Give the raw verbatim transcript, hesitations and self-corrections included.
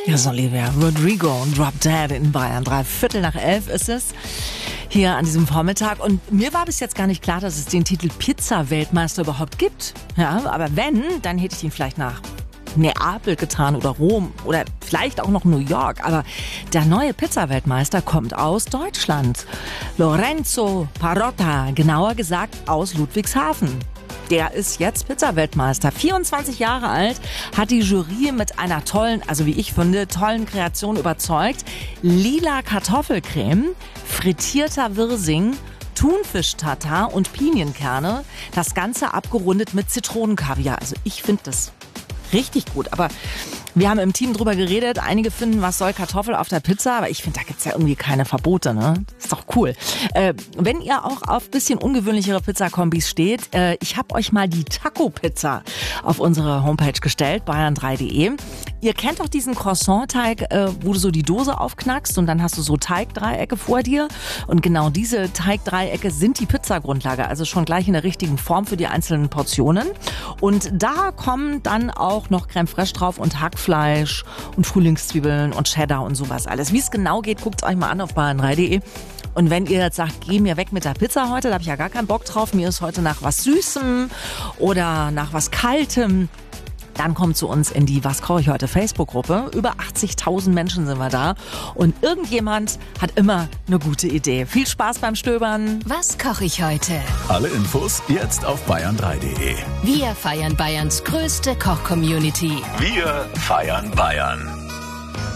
Ja, ist Olivia Rodrigo und Drop Dead in Bayern. Drei Viertel nach elf ist es hier an diesem Vormittag. Und mir war bis jetzt gar nicht klar, dass es den Titel Pizza-Weltmeister überhaupt gibt. Ja, aber wenn, dann hätte ich ihn vielleicht nach Neapel getan oder Rom oder vielleicht auch noch New York. Aber der neue Pizza-Weltmeister kommt aus Deutschland. Lorenzo Parotta, genauer gesagt aus Ludwigshafen. Der ist jetzt Pizza-Weltmeister. vierundzwanzig Jahre alt, hat die Jury mit einer tollen, also wie ich finde, tollen Kreation überzeugt. Lila Kartoffelcreme, frittierter Wirsing, Thunfisch-Tatar und Pinienkerne. Das Ganze abgerundet mit Zitronenkaviar. Also ich finde das richtig gut, aber wir haben im Team drüber geredet. Einige finden, was soll Kartoffel auf der Pizza? Aber ich finde, da gibt's ja irgendwie keine Verbote, ne? Ist doch cool. Äh, wenn ihr auch auf bisschen ungewöhnlichere Pizzakombis steht, äh, ich habe euch mal die Taco-Pizza auf unsere Homepage gestellt, bayern drei punkt de. Ihr kennt doch diesen Croissant-Teig, äh, wo du so die Dose aufknackst und dann hast du so Teigdreiecke vor dir. Und genau diese Teigdreiecke sind die Pizzagrundlage, also schon gleich in der richtigen Form für die einzelnen Portionen. Und da kommen dann auch noch Crème Fraiche drauf und Hackfleisch und Frühlingszwiebeln und Cheddar und sowas alles. Wie es genau geht, guckt euch mal an auf bayern drei punkt de. Und wenn ihr jetzt sagt, geh mir weg mit der Pizza heute, da habe ich ja gar keinen Bock drauf, mir ist heute nach was Süßem oder nach was Kaltem, dann kommt zu uns in die Was koche ich heute Facebook-Gruppe. Über achtzigtausend Menschen sind wir da. Und irgendjemand hat immer eine gute Idee. Viel Spaß beim Stöbern. Was koche ich heute? Alle Infos jetzt auf bayern drei punkt de. Wir feiern Bayerns größte Koch-Community. Wir feiern Bayern.